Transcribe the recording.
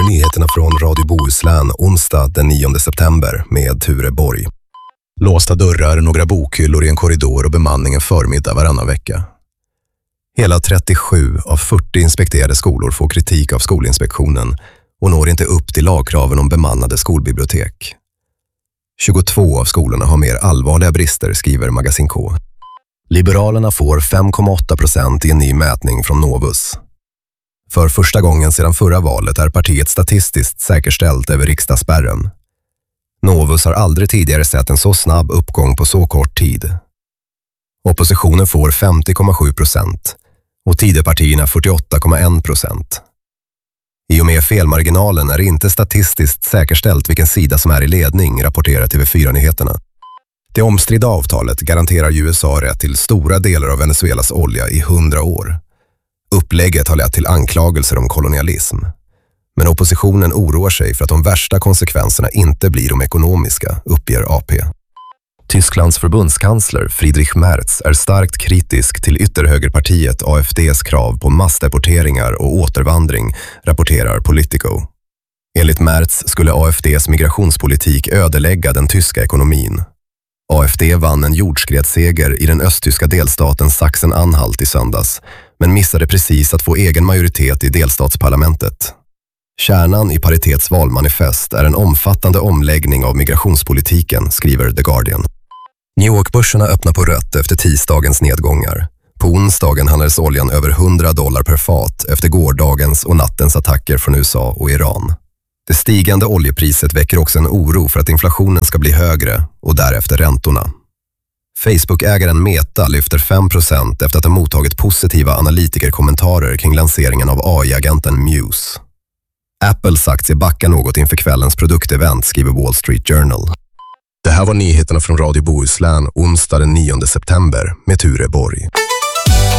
nyheterna från Radio Bohuslän onsdag den 9 september med Ture Borg. Låsta dörrar, några bokhyllor i en korridor och bemanningen förmiddag varannan vecka. Hela 37 av 40 inspekterade skolor får kritik av Skolinspektionen och når inte upp till lagkraven om bemannade skolbibliotek. 22 av skolorna har mer allvarliga brister, skriver Magasin K. Liberalerna får 5,8% i en ny mätning från Novus. För första gången sedan förra valet är partiet statistiskt säkerställt över riksdagsspärren. Novus har aldrig tidigare sett en så snabb uppgång på så kort tid. Oppositionen får 50,7% och Tidöpartierna 48,1%. I och med felmarginalen är det inte statistiskt säkerställt vilken sida som är i ledning, rapporterar TV4-nyheterna. Det omstridda avtalet garanterar USA rätt till stora delar av Venezuelas olja i 100 år. Upplägget har lett till anklagelser om kolonialism. Men oppositionen oroar sig för att de värsta konsekvenserna inte blir de ekonomiska, uppger AP. Tysklands förbundskansler Friedrich Merz är starkt kritisk till ytterhögerpartiet AfDs krav på massdeporteringar och återvandring, rapporterar Politico. Enligt Merz skulle AfDs migrationspolitik ödelägga den tyska ekonomin. AfD vann en jordskredsseger i den östtyska delstaten Sachsen-Anhalt i söndags, men missade precis att få egen majoritet i delstatsparlamentet. Kärnan i Paritets valmanifest är en omfattande omläggning av migrationspolitiken, skriver The Guardian. New York-börserna öppnar på rött efter tisdagens nedgångar. På onsdagen handlades oljan över $100 per fat efter gårdagens och nattens attacker från USA och Iran. Det stigande oljepriset väcker också en oro för att inflationen ska bli högre och därefter räntorna. Facebook-ägaren Meta lyfter 5% efter att ha mottagit positiva analytikerkommentarer kring lanseringen av AI-agenten Muse. Apples aktie backar något inför kvällens produktevent, skriver Wall Street Journal. Det här var nyheterna från Radio Bohuslän onsdag den 9 september med Ture Borg.